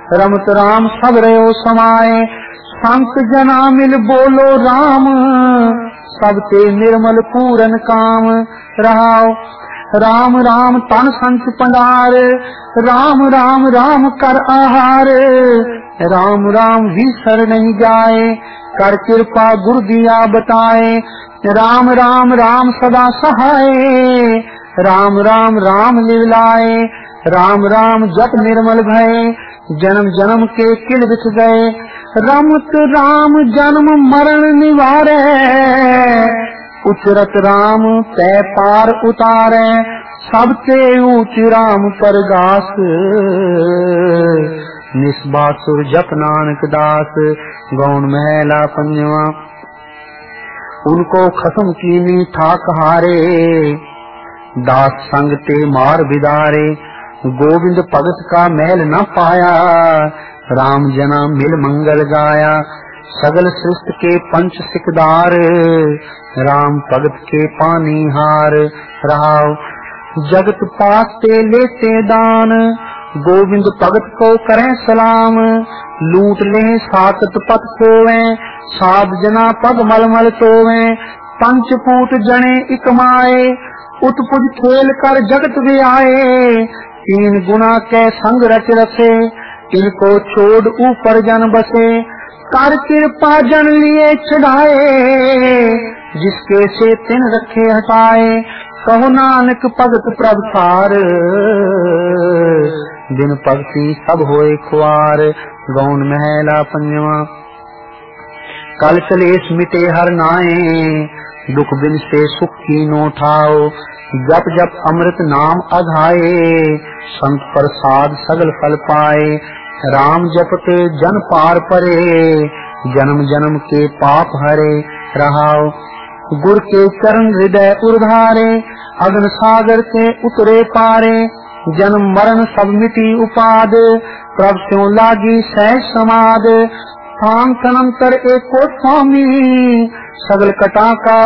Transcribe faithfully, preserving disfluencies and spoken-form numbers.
रमत राम सब रहो समाए। संत जना मिल बोलो राम, सब ते निर्मल पूरन काम। रहाओ राम राम तन संत पंडार, राम राम राम कर आहार। राम राम विसर नहीं जाए, कर कृपा गुरु दिया बताए। राम राम राम सदा सहाय, राम राम राम लिवलाए। राम राम जप निर्मल भय, जन्म जन्म के किल बिछ गए। रमत राम जन्म मरण निवारे, उचरत राम तै पार उतारे। सबते ऊंच राम परगास, निस्बासुर जप नानक दास। गौण महला पंजवा। उनको खसम कीनी ठाक हारे, दास संग ते मार बिदारे। गोविंद भगत का महल न पाया, राम जना मिल मंगल गाया। सगल सृष्टि के पंच सिकदार, राम भगत के पानी हार। रहाओ जगत पाते लेते दान, गोविंद भगत को करें सलाम। लूट ले साकत पत सोवे, साध जना पग मल मल सोवे। पंचपूत जने इकमाए, उत्पुज खेल कर जगत भी आए। तीन गुना के संग रच रसे, इनको छोड़ ऊपर जन बसे। कर कृपा जन लिए चढ़ाए, जिसके से तिन रखे हटाए। कहो नानक भगत प्रभ सार, दिन भगति सब होए खुआर। गौण महला पंजवा। कल कलेश मिटे हर नाए, दुख बिन से सुख की नो ठाओ। जप जप अमृत नाम अघाए, संत प्रसाद सगल फल पाए। राम जपते जन पार परे, जन्म जन्म के पाप हरे। रहाओ गुर के चरण हृदय उर्धारे, अग्न सागर से उतरे पारे। जन्म मरण सब मिटी उपाद, प्रभ त्यों लागी सहज समाद। थान तनंतर एको स्वामी, सगल कटा का